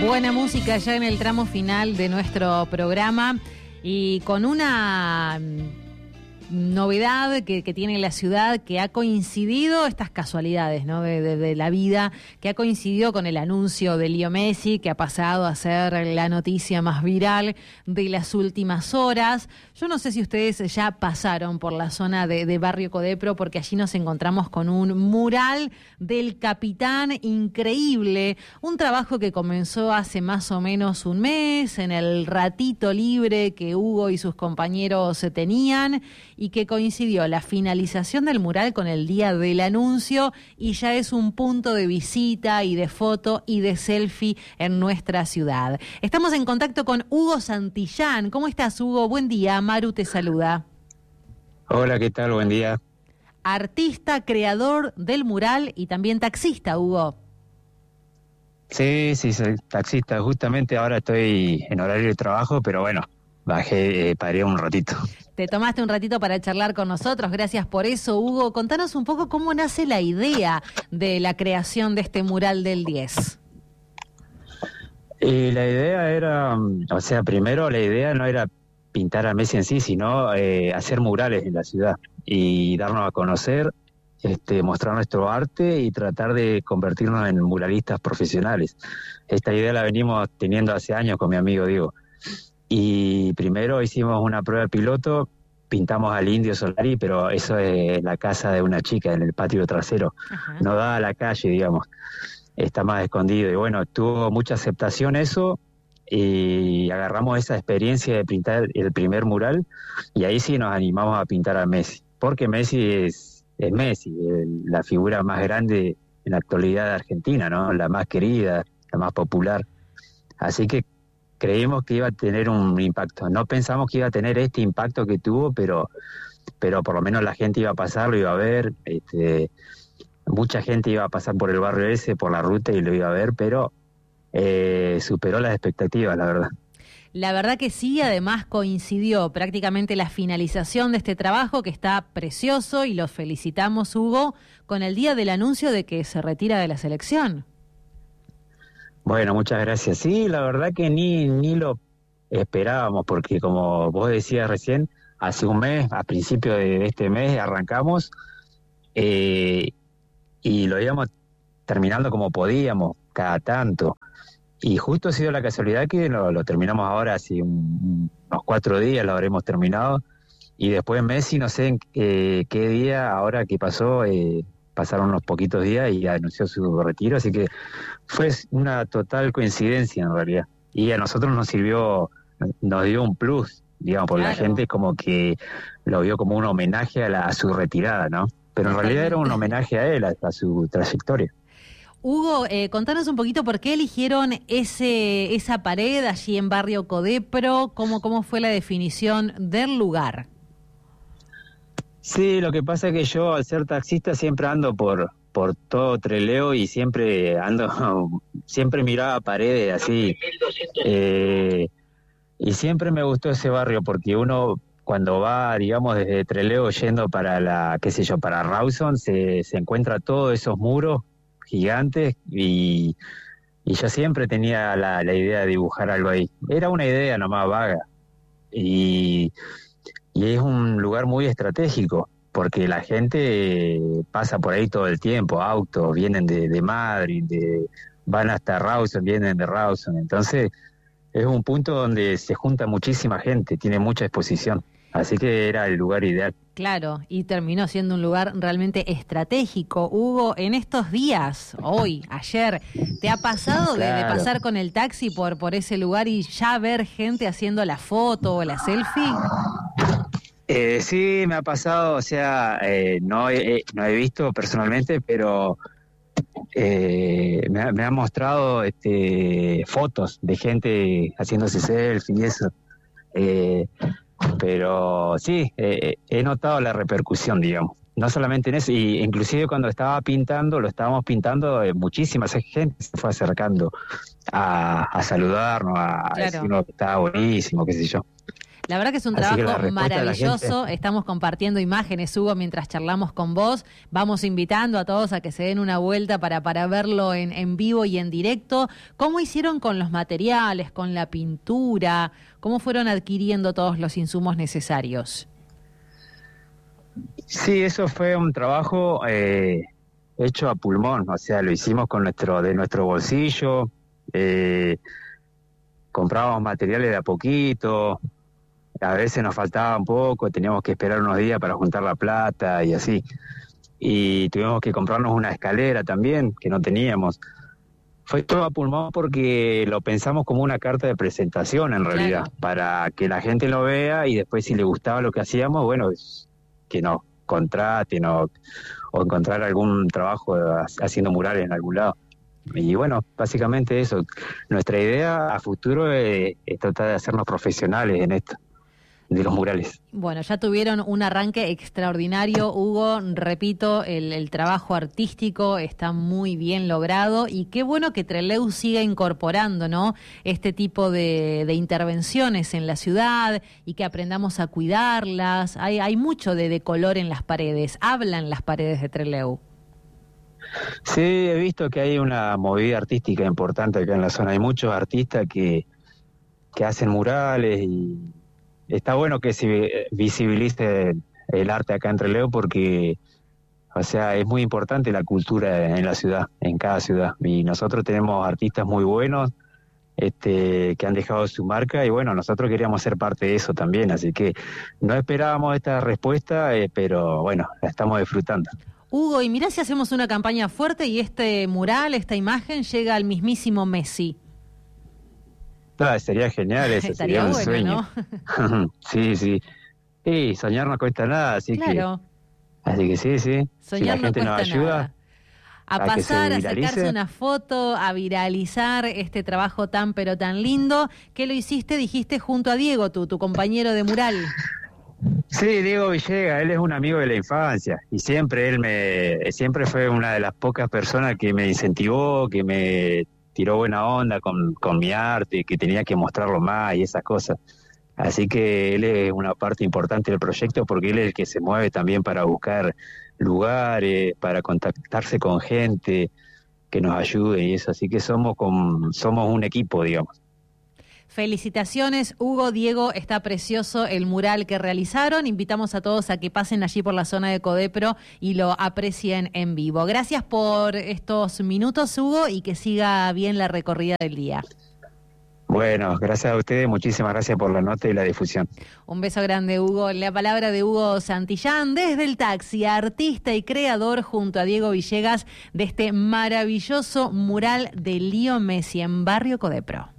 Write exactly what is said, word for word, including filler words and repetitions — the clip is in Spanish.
Buena música ya en el tramo final de nuestro programa y con una novedad que, que tiene la ciudad, que ha coincidido, estas casualidades, ¿no? de, de, de la vida, que ha coincidido con el anuncio de Leo Messi, que ha pasado a ser la noticia más viral de las últimas horas. Yo no sé si ustedes ya pasaron por la zona de, de Barrio Codepro, porque allí nos encontramos con un mural del capitán increíble, un trabajo que comenzó hace más o menos un mes, en el ratito libre que Hugo y sus compañeros tenían, y que coincidió la finalización del mural con el día del anuncio, y ya es un punto de visita y de foto y de selfie en nuestra ciudad. Estamos en contacto con Hugo Santillán. ¿Cómo estás, Hugo? Buen día, Maru te saluda. Hola, ¿qué tal? Buen día. Artista, creador del mural y también taxista, Hugo. Sí, sí, soy taxista. Justamente ahora estoy en horario de trabajo, pero bueno, bajé, eh, paré un ratito. Te tomaste un ratito para charlar con nosotros, gracias por eso, Hugo. Contanos un poco cómo nace la idea de la creación de este mural del diez. Eh, la idea era, o sea, primero la idea no era pintar a Messi en sí, sino eh, hacer murales en la ciudad y darnos a conocer, este, mostrar nuestro arte y tratar de convertirnos en muralistas profesionales. Esta idea la venimos teniendo hace años con mi amigo Diego. Y primero hicimos una prueba piloto, pintamos al Indio Solari, pero eso es la casa de una chica en el patio trasero. Ajá. No da a la calle, digamos, está más escondido. Y bueno, tuvo mucha aceptación eso, y agarramos esa experiencia de pintar el primer mural, y ahí sí nos animamos a pintar a Messi, porque Messi es, es Messi, el, la figura más grande en la actualidad de Argentina, ¿no? La más querida, la más popular. Así que creímos que iba a tener un impacto. No pensamos que iba a tener este impacto que tuvo, pero pero por lo menos la gente iba a pasar, lo iba a ver. Este, mucha gente iba a pasar por el barrio ese, por la ruta, y lo iba a ver, pero eh, superó las expectativas, la verdad. La verdad que sí, además coincidió prácticamente la finalización de este trabajo, que está precioso, y los felicitamos, Hugo, con el día del anuncio de que se retira de la selección. Bueno, muchas gracias. Sí, la verdad que ni, ni lo esperábamos, porque como vos decías recién, hace un mes, a principio de este mes, arrancamos eh, y lo íbamos terminando como podíamos, cada tanto. Y justo ha sido la casualidad que lo, lo terminamos ahora, hace un, unos cuatro días lo habremos terminado. Y después Messi, no sé en eh, qué día, ahora que pasó, eh, pasaron unos poquitos días y anunció su retiro, así que fue una total coincidencia en realidad. Y a nosotros nos sirvió, nos dio un plus, digamos, porque claro, la gente como que lo vio como un homenaje a, la, a su retirada, ¿no? Pero en realidad era un homenaje a él, a, a su trayectoria. Hugo, eh, contanos un poquito por qué eligieron ese esa pared allí en Barrio Codepro, cómo, cómo fue la definición del lugar. Sí, lo que pasa es que yo, al ser taxista, siempre ando por por todo Trelew y siempre ando, siempre miraba paredes así, eh, y siempre me gustó ese barrio, porque uno cuando va, digamos, desde Trelew yendo para la, qué sé yo, para Rawson, se, se encuentra todos esos muros gigantes, y, y yo siempre tenía la, la idea de dibujar algo ahí. Era una idea nomás vaga, y... Y es un lugar muy estratégico, porque la gente pasa por ahí todo el tiempo, autos, vienen de, de Madrid, de, van hasta Rawson, vienen de Rawson. Entonces es un punto donde se junta muchísima gente, tiene mucha exposición. Así que era el lugar ideal. Claro, y terminó siendo un lugar realmente estratégico. Hugo, en estos días, hoy, ayer, ¿te ha pasado de, claro. de pasar con el taxi por, por ese lugar y ya ver gente haciendo la foto o la selfie? Eh, sí, me ha pasado, o sea, eh, no, he, no he visto personalmente, pero eh, me, ha, me han mostrado este, fotos de gente haciéndose selfie y eso. Eh, pero sí, eh, he notado la repercusión, digamos. No solamente en eso, y inclusive cuando estaba pintando, lo estábamos pintando, eh, muchísima gente se fue acercando a, a saludarnos, a claro. decirnos que estaba buenísimo, qué sé yo. La verdad que es un Así trabajo maravilloso. Estamos compartiendo imágenes, Hugo, mientras charlamos con vos. Vamos invitando a todos a que se den una vuelta para, para verlo en, en vivo y en directo. ¿Cómo hicieron con los materiales, con la pintura? ¿Cómo fueron adquiriendo todos los insumos necesarios? Sí, eso fue un trabajo eh, hecho a pulmón, o sea, lo hicimos con nuestro de nuestro bolsillo, eh, comprábamos materiales de a poquito, a veces nos faltaba un poco, teníamos que esperar unos días para juntar la plata y así, y tuvimos que comprarnos una escalera también, que no teníamos. Fue todo a pulmón porque lo pensamos como una carta de presentación en realidad, Claro. para que la gente lo vea y después si le gustaba lo que hacíamos, bueno, que nos contraten o, o encontrar algún trabajo haciendo murales en algún lado. Y bueno, básicamente eso. Nuestra idea a futuro es, es tratar de hacernos profesionales en esto, de los murales. Bueno, ya tuvieron un arranque extraordinario, Hugo. Repito, el, el trabajo artístico está muy bien logrado y qué bueno que Trelew siga incorporando, ¿no?, este tipo de, de intervenciones en la ciudad y que aprendamos a cuidarlas. Hay, hay mucho de, de color en las paredes. Hablan las paredes de Trelew. Sí, he visto que hay una movida artística importante acá en la zona. Hay muchos artistas que, que hacen murales y está bueno que se visibilice el arte acá en Trelew porque, o sea, es muy importante la cultura en la ciudad, en cada ciudad. Y nosotros tenemos artistas muy buenos este, que han dejado su marca y bueno, nosotros queríamos ser parte de eso también. Así que no esperábamos esta respuesta, eh, pero bueno, la estamos disfrutando. Hugo, y mirá si hacemos una campaña fuerte y este mural, esta imagen llega al mismísimo Messi. Ah, sería genial, eso Estaría sería un bueno, sueño. ¿no? Sí, sí. Sí, soñar no cuesta nada, así Claro. que así que sí, sí. Soñar si la no gente cuesta nos ayuda nada. A, a que se pasar, a viralice. sacarse una foto, a viralizar este trabajo tan pero tan lindo, que lo hiciste, dijiste, junto a Diego, tu, tu compañero de mural. Sí, Diego Villegas, él es un amigo de la infancia y siempre él me, siempre fue una de las pocas personas que me incentivó, que me tiró buena onda con, con mi arte, que tenía que mostrarlo más y esas cosas. Así que él es una parte importante del proyecto porque él es el que se mueve también para buscar lugares, para contactarse con gente que nos ayude y eso. Así que somos, con, somos un equipo, digamos. Felicitaciones, Hugo, Diego, está precioso el mural que realizaron. Invitamos a todos a que pasen allí por la zona de Codepro y lo aprecien en vivo. Gracias por estos minutos, Hugo, y que siga bien la recorrida del día. Bueno, gracias a ustedes, muchísimas gracias por la nota y la difusión. Un beso grande, Hugo. La palabra de Hugo Santillán, desde el taxi, artista y creador junto a Diego Villegas de este maravilloso mural de Leo Messi en Barrio Codepro.